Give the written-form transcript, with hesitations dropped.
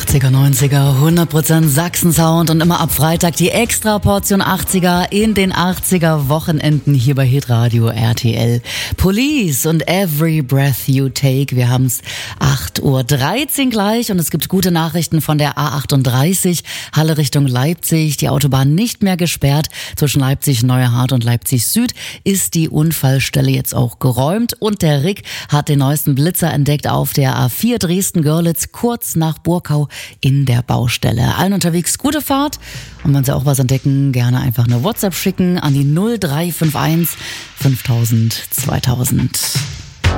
80er, 90er, 100% Sachsen-Sound und immer ab Freitag die Extra-Portion 80er in den 80er Wochenenden hier bei Hitradio RTL. Police und Every Breath You Take. Wir haben's 8:13 Uhr gleich und es gibt gute Nachrichten von der A38 Halle Richtung Leipzig. Die Autobahn nicht mehr gesperrt. Zwischen Leipzig Neuerhardt und Leipzig Süd ist die Unfallstelle jetzt auch geräumt und der Rick hat den neuesten Blitzer entdeckt auf der A4 Dresden-Görlitz kurz nach Burkau in der Baustelle. Allen unterwegs gute Fahrt und wenn Sie auch was entdecken, gerne einfach eine WhatsApp schicken an die 0351 5000 2000.